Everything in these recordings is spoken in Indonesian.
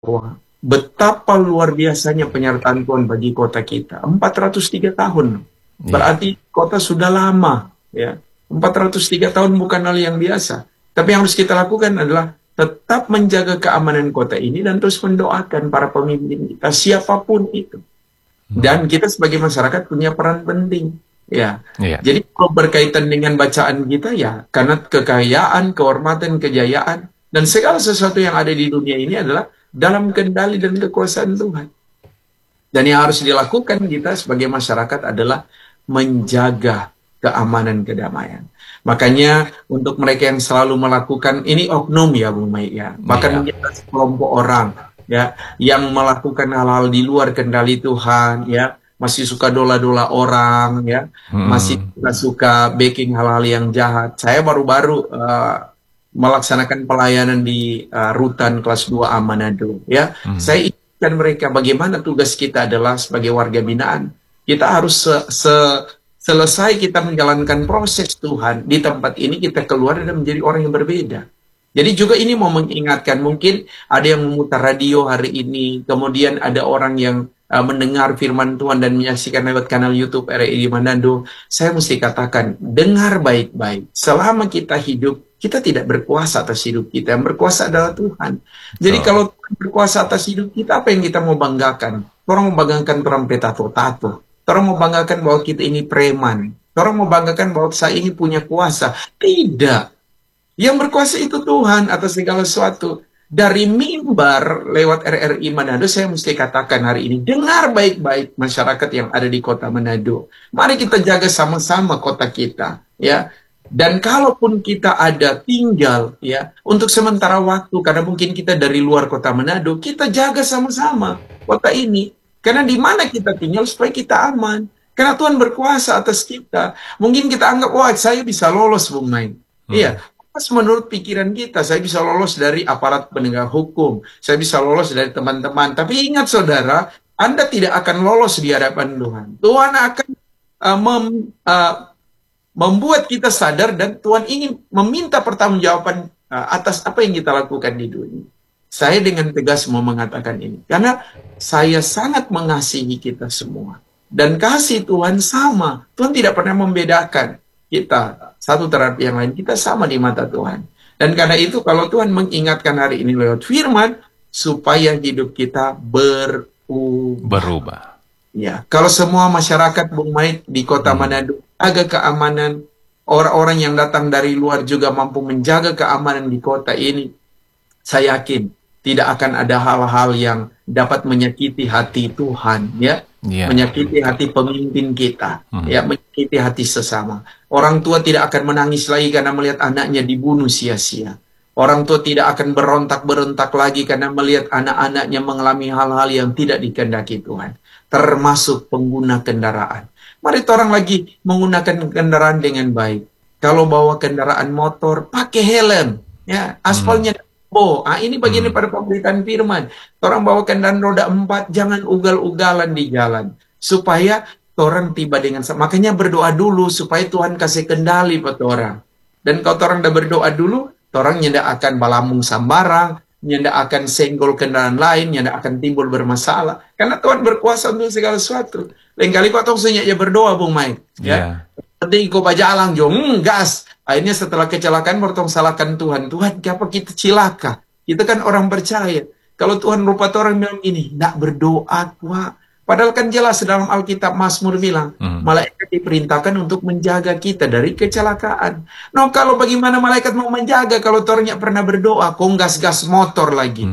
Wah, betapa luar biasanya penyertaan Tuhan bagi kota kita. 403 tahun. Iya. Berarti kota sudah lama, ya. 403 tahun bukan hal yang biasa. Tapi yang harus kita lakukan adalah tetap menjaga keamanan kota ini dan terus mendoakan para pemimpin kita, siapapun itu. Dan kita sebagai masyarakat punya peran penting, ya. Iya. Jadi kalau berkaitan dengan bacaan kita, ya, karena kekayaan, kehormatan, kejayaan, dan segala sesuatu yang ada di dunia ini adalah dalam kendali dan kekuasaan Tuhan. Dan yang harus dilakukan kita sebagai masyarakat adalah menjaga keamanan kedamaian. Makanya untuk mereka yang selalu melakukan ini oknum ya Bung Mai ya, bahkan Iya. mungkin ada sekelompok orang ya yang melakukan hal-hal di luar kendali Tuhan ya, masih suka dola-dola orang ya, masih Mm-mm. suka baking hal-hal yang jahat. Saya baru-baru melaksanakan pelayanan di rutan kelas 2A Manado ya. Mm. Saya dan mereka bagaimana tugas kita adalah sebagai warga binaan. Kita harus selesai kita menjalankan proses Tuhan di tempat ini, kita keluar dan menjadi orang yang berbeda. Jadi juga ini mau mengingatkan, mungkin ada yang memutar radio hari ini, kemudian ada orang yang mendengar firman Tuhan dan menyaksikan lewat kanal YouTube RRI Manado. Saya mesti katakan, dengar baik-baik. Selama kita hidup, kita tidak berkuasa atas hidup kita. Yang berkuasa adalah Tuhan. Jadi Betul. kalau Tuhan berkuasa atas hidup kita, apa yang kita mau banggakan? Orang mau banggakan orang petato-tato. Orang mau banggakan bahwa kita ini preman. Orang mau banggakan bahwa saya ini punya kuasa. Tidak. Yang berkuasa itu Tuhan atas segala sesuatu. Dari mimbar lewat RRI Manado, saya mesti katakan hari ini, dengar baik-baik masyarakat yang ada di kota Manado. Mari kita jaga sama-sama kota kita, ya. Dan kalaupun kita ada tinggal, ya, untuk sementara waktu, karena mungkin kita dari luar kota Manado, kita jaga sama-sama kota ini. Karena di mana kita tinggal supaya kita aman. Karena Tuhan berkuasa atas kita. Mungkin kita anggap, wah saya bisa lolos, Bung Main. Mm. Iya, pas menurut pikiran kita, saya bisa lolos dari aparat penegak hukum, saya bisa lolos dari teman-teman. Tapi ingat saudara, Anda tidak akan lolos di hadapan Tuhan. Tuhan akan membuat kita sadar dan Tuhan ingin meminta pertanggungjawaban atas apa yang kita lakukan di dunia. Saya dengan tegas mau mengatakan ini, karena saya sangat mengasihi kita semua. Dan kasih Tuhan sama. Tuhan tidak pernah membedakan kita satu terhadap yang lain. Kita sama di mata Tuhan. Dan karena itu kalau Tuhan mengingatkan hari ini lewat firman, supaya hidup kita berubah. Berubah. Ya, kalau semua masyarakat Bung Maik di kota Manado jaga keamanan, orang-orang yang datang dari luar juga mampu menjaga keamanan di kota ini, saya yakin tidak akan ada hal-hal yang dapat menyakiti hati Tuhan, ya, Iya. menyakiti hati pemimpin kita, Mm. ya, menyakiti hati sesama. Orang tua tidak akan menangis lagi karena melihat anaknya dibunuh sia-sia. Orang tua tidak akan berontak-berontak lagi karena melihat anak-anaknya mengalami hal-hal yang tidak dikehendaki Tuhan, termasuk pengguna kendaraan. Mari orang lagi menggunakan kendaraan dengan baik. Kalau bawa kendaraan motor, pakai helm, ya, aspalnya ini bagian daripada pemberitaan firman. Orang bawa kendaraan roda 4, jangan ugal-ugalan di jalan. Supaya orang tiba dengan... Makanya berdoa dulu supaya Tuhan kasih kendali buat orang. Dan kalau orang udah berdoa dulu, orang nyendak akan balamung sambarang, nyendak akan senggol kendaraan lain, nyendak akan timbul bermasalah. Karena Tuhan berkuasa untuk segala sesuatu. Lain kali kau tong senyaknya berdoa, Bung Mike. Ya. Iya. Nanti kau baca alang, gas. Akhirnya setelah kecelakaan, bertong salahkan Tuhan. Tuhan, kenapa kita cilaka? Kita kan orang percaya. Kalau Tuhan rupa orang bilang ini, tidak berdoa, Tuhan. Padahal kan jelas dalam Alkitab Mazmur bilang, malaikat diperintahkan untuk menjaga kita dari kecelakaan. No, kalau bagaimana malaikat mau menjaga kalau orangnya pernah berdoa, kok gas-gas motor lagi.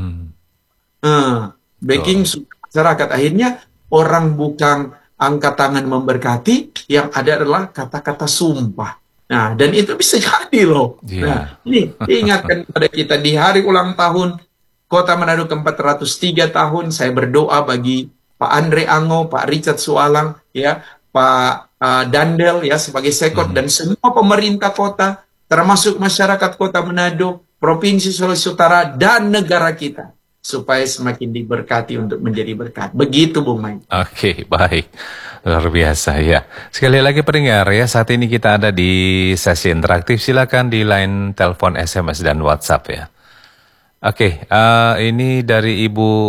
Baking masyarakat. Akhirnya orang bukan angkat tangan memberkati, yang ada adalah kata-kata sumpah. Nah, dan itu bisa jadi loh. Iya. Nah, ini diingatkan pada kita di hari ulang tahun Kota Manado ke-403 tahun, saya berdoa bagi Pak Andre Ango, Pak Richard Sualang, ya, Pak Dandel, ya, sebagai sekot, dan semua pemerintah kota, termasuk masyarakat Kota Manado, Provinsi Sulawesi Utara, dan negara kita, supaya semakin diberkati untuk menjadi berkat. Begitu, Bung Mai. Oke, baik. Luar biasa ya. Sekali lagi pendengar ya, saat ini kita ada di sesi interaktif. Silakan di line telepon, SMS, dan WhatsApp ya. Oke, ini dari Ibu